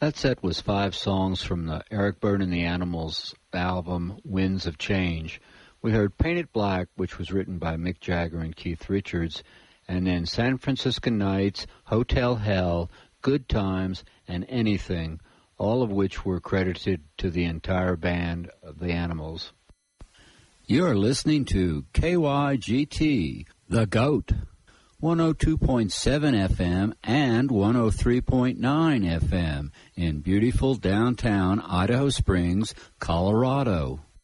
That set was 5 songs from the Eric Burdon and the Animals album, Winds of Change. We heard Paint It Black, which was written by Mick Jagger and Keith Richards, and then San Francisco Nights, Hotel Hell, Good Times, and Anything, all of which were credited to the entire band of the Animals. You're listening to KYGT, The Goat, 102.7 FM and 103.9 FM in beautiful downtown Idaho Springs, Colorado.